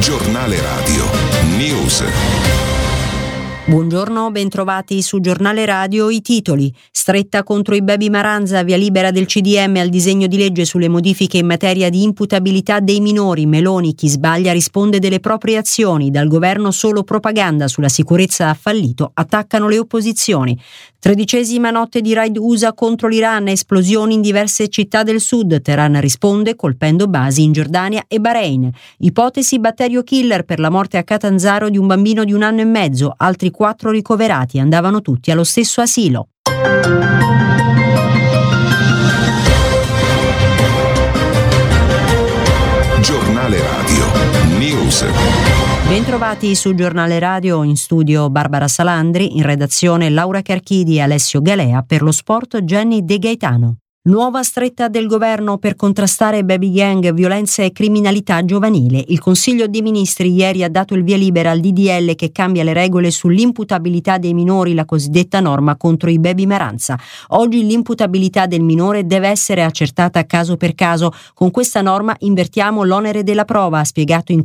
Giornale Radio News. Buongiorno, bentrovati su Giornale Radio. I titoli: stretta contro i baby Maranza, via libera del CDM al disegno di legge sulle modifiche in materia di imputabilità dei minori. Meloni: chi sbaglia risponde delle proprie azioni. Dal governo solo propaganda sulla sicurezza ha fallito, attaccano le opposizioni. 13ª notte di raid USA contro l'Iran, esplosioni in diverse città del sud. Teheran risponde colpendo basi in Giordania e Bahrain. Ipotesi batterio killer per la morte a Catanzaro di un bambino di 1 anno e mezzo, altri 4 ricoverati, andavano tutti allo stesso asilo. Giornale Radio News. Bentrovati su Giornale Radio, in studio Barbara Salandri, in redazione Laura Carchidi e Alessio Galea, per lo sport Jenny De Gaetano. Nuova stretta del governo per contrastare baby gang, violenza e criminalità giovanile. Il Consiglio dei Ministri ieri ha dato il via libera al DDL che cambia le regole sull'imputabilità dei minori, la cosiddetta norma contro i baby Maranza. Oggi l'imputabilità del minore deve essere accertata caso per caso. Con questa norma invertiamo l'onere della prova, ha spiegato in